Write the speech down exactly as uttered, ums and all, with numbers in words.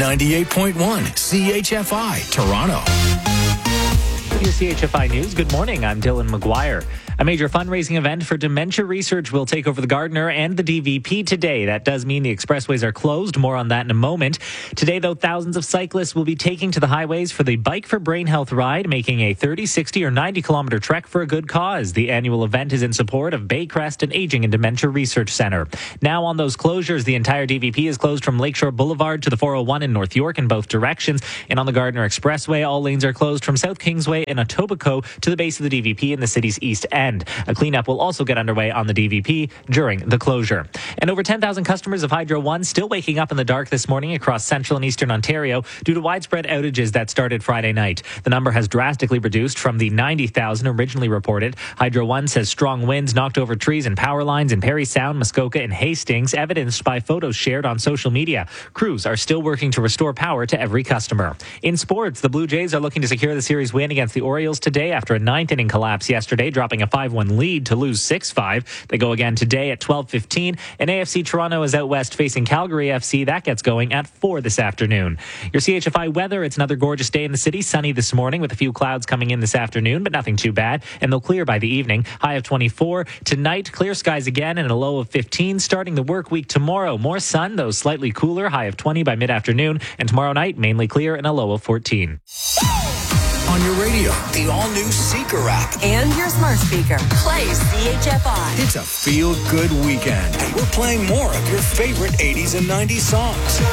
ninety-eight point one C H F I, Toronto. Your C H F I News. Good morning. I'm Dylan McGuire. A major fundraising event for dementia research will take over the Gardiner and the D V P today. That does mean the expressways are closed. More on that in a moment. Today, though, thousands of cyclists will be taking to the highways for the Bike for Brain Health ride, making a thirty, sixty, or ninety kilometer trek for a good cause. The annual event is in support of Baycrest and Aging and Dementia Research Centre. Now on those closures, the entire D V P is closed from Lakeshore Boulevard to the four oh one in North York in both directions. And on the Gardiner Expressway, all lanes are closed from South Kingsway and Etobicoke to the base of the D V P in the city's east end. A cleanup will also get underway on the D V P during the closure. And over ten thousand customers of Hydro One still waking up in the dark this morning across central and eastern Ontario due to widespread outages that started Friday night. The number has drastically reduced from the ninety thousand originally reported. Hydro One says strong winds knocked over trees and power lines in Parry Sound, Muskoka, and Hastings, evidenced by photos shared on social media. Crews are still working to restore power to every customer. In sports, the Blue Jays are looking to secure the series win against the Orioles today after a ninth inning collapse yesterday, dropping a five one lead to lose six five. They go again today at twelve fifteen. And A F C Toronto is out west facing Calgary F C. That gets going at four this afternoon. Your C H F I weather, it's another gorgeous day in the city. Sunny this morning with a few clouds coming in this afternoon, but nothing too bad. And they'll clear by the evening. High of twenty-four. Tonight, clear skies again and a low of fifteen. Starting the work week tomorrow, more sun, though slightly cooler. High of twenty by mid-afternoon. And tomorrow night, mainly clear and a low of fourteen. On your radio, the all-new Seeker app. And your smart speaker. Play C H F I. It's a feel-good weekend. And we're playing more of your favorite eighties and nineties songs.